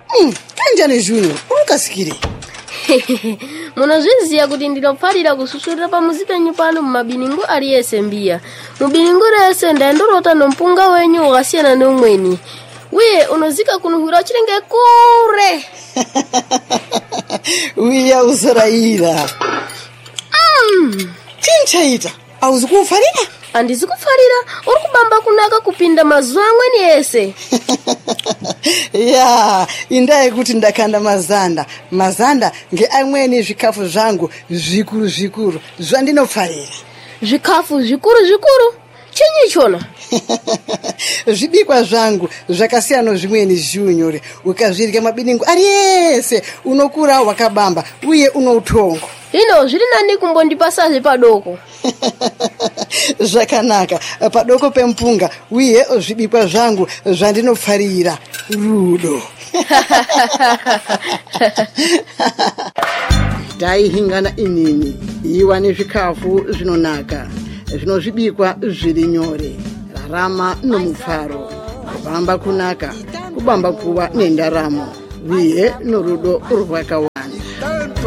Kanjani Junior, unkasikire. Munozviziya kuti ndinofarira kususurira pamuzi penyu pano mumabiningu ari ese mbiya. Mubiningu rese ndandorota nompunga wenyu wakasiyana neumweni. Uye unozika kunuhura chirenge kure. Uya usaraira. Chinchaita, auzi kufarira? Andizi kufarira, uri kubamba kunaka kupinda mazuva amweni ese. Ya, indai kuti ndakanda mazanda ngeamweni zvikafu zvangu zvikuru zvandinofarira. Zvikafu zvikuru? Chinyi chona? Zvibikwa zvangu zvakasiyana zvimweni Junior, ukazvirya mabiningu ari ese unokura wakabamba uye unoutongo. Hino zviri nani kumbondipasazve padoko. Zvakanaka, padoko pempunga uye zvibikwa zvangu zvandinofarira rudo. Taihingana inini iwa nezvikafu zvinonaka zvinozvibikwa zviri nyore, rarama nomufaro, kubamba kunaka, kubamba kuwa nendaramo uye norudo rwakawanda.